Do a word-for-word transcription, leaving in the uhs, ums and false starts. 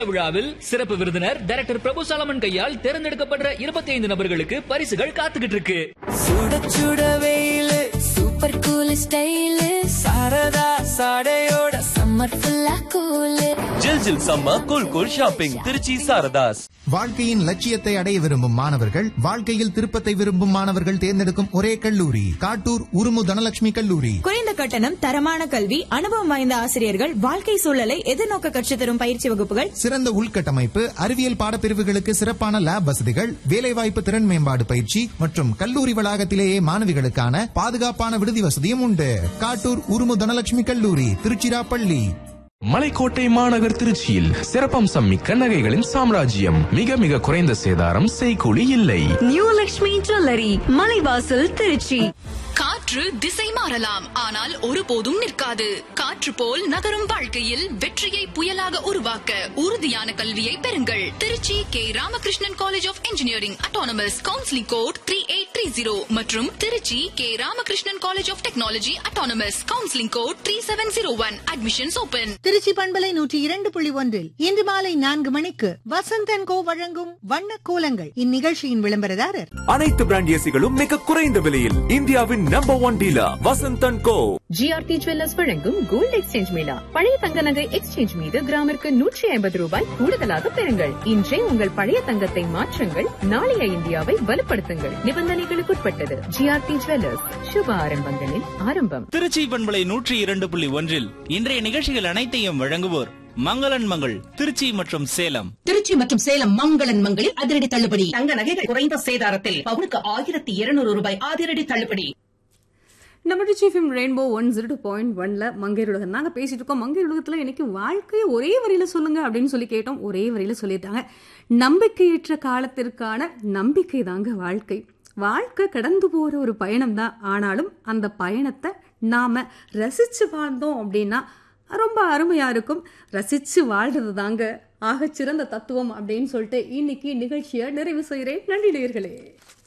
விழாவில் சிறப்பு விருந்தினர் டைரக்டர் பிரபு சாலமன் கையால் தேர்ந்தெடுக்கப்படுற இருபத்தி ஐந்து நபர்களுக்கு பரிசுகள் காத்துக்கிட்டு இருக்கு. சுட சுட வெயிலு super cool style Saradha சாடையோட summer ஃபுல்லா கூலு ஜில் ஜில் summer cool cool shopping Trichy Saradhas. வாழ்க்கையின் லட்சியத்தை அடைய விரும்பும் மாணவர்கள், வாழ்க்கையில் திருப்பத்தை விரும்பும் மாணவர்கள் தேர்ந்தெடுக்கும் ஒரே கல்லூரி காட்டூர் உருமு தனலட்சுமி கல்லூரி. குறைந்த கட்டணம், தரமான கல்வி, அனுபவம் வாய்ந்த ஆசிரியர்கள், வாழ்க்கை சூழலை எதிர்நோக்க கற்றுத் தரும் பயிற்சி வகுப்புகள், சிறந்த உள்கட்டமைப்பு, அறிவியல் பாடப்பிரிவுகளுக்கு சிறப்பான லேப் வசதிகள், வேலைவாய்ப்பு திறன் மேம்பாடு பயிற்சி மற்றும் கல்லூரி வளாகத்திலேயே மாணவிகளுக்கான பாதுகாப்பான விடுதி வசதியும் உண்டு. காட்டூர் உருமு தனலட்சுமி கல்லூரி, திருச்சிராப்பள்ளி. மலைக்கோட்டை மாநகர் திருச்சியில் சிறப்பம்சம் மிக்க நகைகளின் சாம்ராஜ்யம். மிக மிக குறைந்த சேதாரம், செய்கூலி இல்லை. New Lakshmi jewellery, Malaivasal, Trichy. காற்று திசை மாறலாம், ஆனால் ஒருபோதும் நிற்காது. காற்று போல் நகரும் வாழ்க்கையில் வெற்றியை புயலாக உருவாக்க உறுதியான கல்வியை பெறுங்கள். Trichy K Ramakrishnan college of engineering autonomous, counselling code three eight three zero மற்றும் Trichy K Ramakrishnan college of technology autonomous, counselling code three seven zero one. Admissions open. Trichy பண்பலை நூற்றி இரண்டு புள்ளி ஒன்றில் இன்று மாலை நான்கு மணிக்கு வசந்தன் கோ வழங்கும் வண்ண கோலங்கள். இந்நிகழ்ச்சியின் விளம்பரதாரர் அனைத்து பிராண்ட் ஏசிகளும் மிக குறைந்த விலையில் இந்தியாவின் நம்பர் ஒன் டீலர் வசந்தன் கோ. ஜிஆர்டி ஜுவல்லர்ஸ் வழங்கும் கோல்ட் எக்ஸ்சேஞ்ச் மேளா. பழைய தங்க நகை எக்ஸ்சேஞ்ச் மீது கிராமிற்கு நூற்றி ஐம்பது ரூபாய் கூடுதலாக பெறுங்கள். இன்றே உங்கள் பழைய தங்கத்தை மாற்றுங்கள், நாளைய இந்தியாவை வலுப்படுத்துங்கள். நிபந்தனைகளுக்குட்பட்டது. ஜிஆர்டி ஜுவல்லர்ஸ், சுப ஆரம்பங்களின் ஆரம்பம். திருச்சி பண்பலை நூற்றி இரண்டு புள்ளி ஒன்றில் இன்றைய நிகழ்ச்சிகள் அனைத்தையும் வழங்குவோர் மங்களன் மங்கள் திருச்சி மற்றும் சேலம். திருச்சி மற்றும் சேலம் மங்களன் மங்களில் அதிரடி தள்ளுபடி. தங்க நகைகள் குறைந்த சேதாரத்தில் பவுனுக்கு ஆயிரத்தி இருநூறு ரூபாய் அதிரடி தள்ளுபடி. நம்ம Trichy FM rainbow one zero two point ஒன்ல மங்கையர் உலகம் நாங்க பேசிட்டு இருக்கோம். மங்கையர் உலகத்துல எனக்கு வாழ்க்கையை ஒரே வரியில சொல்லுங்க அப்படின்னு சொல்லி கேட்டோம். ஒரே வரியில சொல்லிட்டாங்க, நம்பிக்கையற்ற காலத்திற்கான நம்பிக்கை தாங்க வாழ்க்கை. வாழ்க்கை கடந்து போற ஒரு பயணம் தான். ஆனாலும் அந்த பயணத்தை நாம ரசிச்சு வாழ்ந்தோம் அப்படின்னா ரொம்ப அருமையா இருக்கும். ரசிச்சு வாழ்றது தாங்க ஆகச்சிறந்த தத்துவம் அப்படின்னு சொல்லிட்டு இன்னைக்கு நிகழ்ச்சியை நிறைவு செய்கிறேன். நன்றி நேயர்களே.